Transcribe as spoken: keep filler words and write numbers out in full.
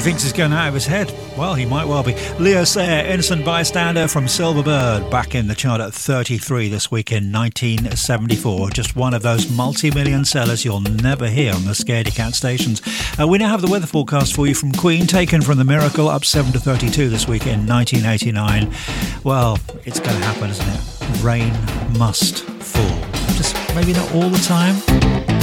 thinks he's going out of his head. Well, he might well be. Leo Sayer, Innocent Bystander from Silverbird, back in the chart at thirty-three this week in nineteen seventy-four. Just one of those multi-million sellers you'll never hear on the Scaredy Cat stations. Uh, we now have the weather forecast for you from Queen, taken from the Miracle, up seven to thirty-two this week in nineteen eighty-nine. Well, it's going to happen, isn't it? Rain must fall. Just maybe not all the time.